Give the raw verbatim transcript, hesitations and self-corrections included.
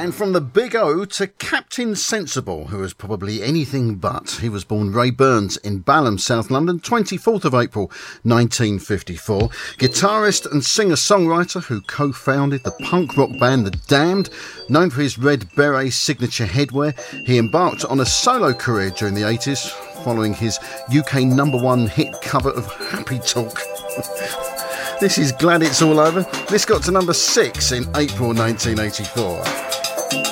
And from the Big O to Captain Sensible, who was probably anything but. He was born Ray Burns in Balham, South London, twenty-fourth of April nineteen fifty-four. Guitarist and singer-songwriter who co-founded the punk rock band The Damned. Known for his red beret signature headwear, he embarked on a solo career during the eighties, following his U K number one hit cover of Happy Talk. This is Glad It's All Over. This got to number six in April nineteen eighty-four.